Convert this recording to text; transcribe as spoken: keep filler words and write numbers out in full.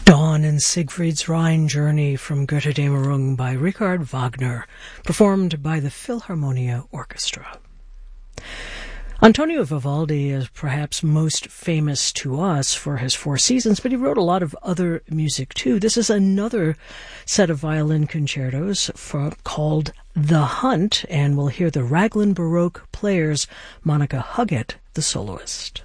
Dawn in Siegfried's Rhine Journey from Götterdämmerung by Richard Wagner, performed by the Philharmonia Orchestra. Antonio Vivaldi is perhaps most famous to us for his Four Seasons, but he wrote a lot of other music too. This is another set of violin concertos for, called The Hunt, and we'll hear the Raglan Baroque players, Monica Huggett, the soloist.